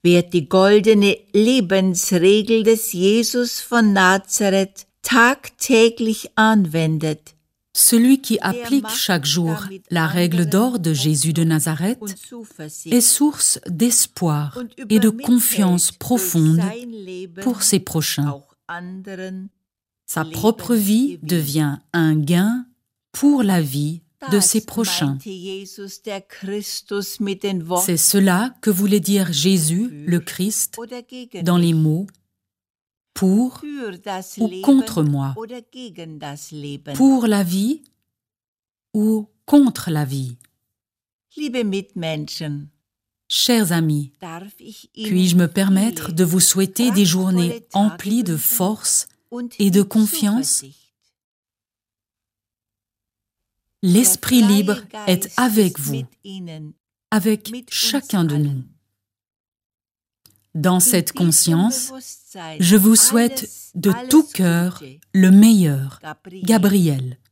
Wer die goldene Lebensregel des Jesus von Nazareth tagtäglich anwendet, Celui qui applique chaque jour la règle d'or de Jésus de Nazareth est source d'espoir et de confiance profonde pour ses prochains. Sa propre vie devient un gain pour la vie de ses prochains. C'est cela que voulait dire Jésus, le Christ, dans les mots « pour » ou « contre moi », « pour la vie » ou « contre la vie ». Chers amis, puis-je me permettre de vous souhaiter des journées emplies de force et de confiance? L'Esprit libre est avec vous, avec chacun de nous. Dans cette conscience, je vous souhaite de tout cœur le meilleur, Gabriel.